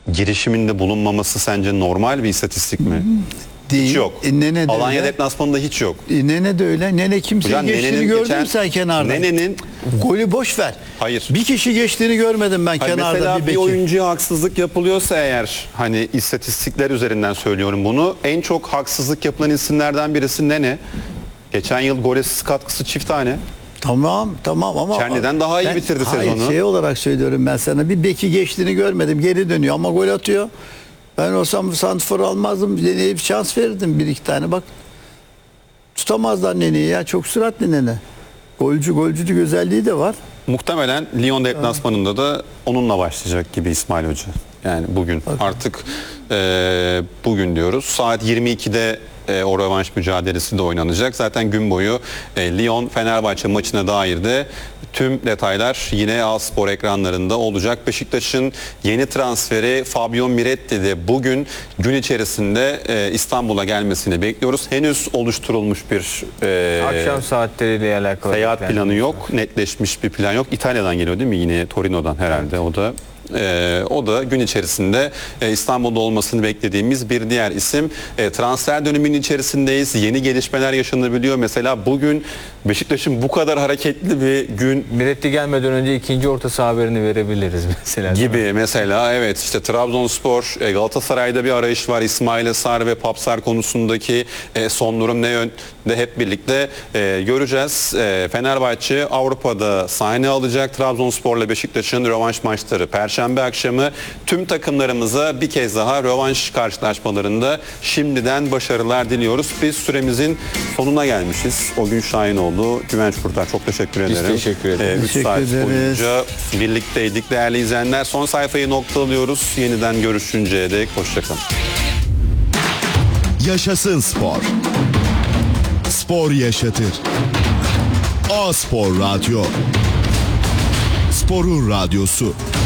girişiminde bulunmaması sence normal bir istatistik mi? Değil. Hiç yok. Nene de Alanya öyle. deplasmanında hiç yok. Nene de öyle. Nene kimseyi Ulan geçtiğini Nene'nin gördün geçen- mü sen kenarda? Nene'nin Golü boş ver. Hayır. Bir kişi geçtiğini görmedim ben Hayır, kenarda mesela bir bir beki. oyuncuya haksızlık yapılıyorsa eğer, hani istatistikler üzerinden söylüyorum bunu, en çok haksızlık yapılan isimlerden birisi Nene. Geçen yıl gol asist katkısı çift tane. Tamam ama Çerni'den daha iyi bitirdi sezonu. Şey olarak söylüyorum ben sana, bir beki geçtiğini görmedim, geri dönüyor ama gol atıyor. Ben olsam santrfor almazdım, Nene'ye bir şans verirdim, bir iki tane, bak tutamazlar Nene'yi ya, çok süratli Nene. Golcülük özelliği de var. Muhtemelen Lyon deplasmanında da onunla başlayacak gibi İsmail Hoca. Yani bugün artık bugün diyoruz. Saat 22'de o rövanş mücadelesi de oynanacak. Zaten gün boyu Lyon-Fenerbahçe maçına dair de tüm detaylar yine A-Spor ekranlarında olacak. Beşiktaş'ın yeni transferi Fabio Miretti de bugün gün içerisinde İstanbul'a gelmesini bekliyoruz. Henüz oluşturulmuş bir Akşam saatleriyle alakalı seyahat beklenti planı var. yok. Netleşmiş bir plan yok. İtalya'dan geliyor değil mi? Yine Torino'dan herhalde o da. O da gün içerisinde İstanbul'da olmasını beklediğimiz bir diğer isim. Transfer döneminin içerisindeyiz. Yeni gelişmeler yaşanabiliyor. Mesela bugün Beşiktaş'ın bu kadar hareketli bir gün Miretti gelmeden önce ikinci orta saha haberini verebiliriz mesela. gibi mesela, evet, işte Trabzonspor, Galatasaray'da bir arayış var. İsmail Sar ve Papsar konusundaki son durum ne yönde hep birlikte göreceğiz. Fenerbahçe Avrupa'da sahne alacak. Trabzonspor'la Beşiktaş'ın rövanş maçları Perşembe akşamı. Tüm takımlarımıza bir kez daha rövanş karşılaşmalarında şimdiden başarılar diliyoruz. Biz süremizin sonuna gelmişiz. O gün Şahinoğlu, Güvenç Kurtar, çok teşekkür ederim. teşekkür ederiz. 3 Teşekkür saat ederiz. boyunca birlikteydik değerli izleyenler. Son sayfayı noktalıyoruz. Yeniden görüşünceye dek hoşçakalın. Yaşasın spor. Spor yaşatır. A-Spor Radyo. Sporun radyosu.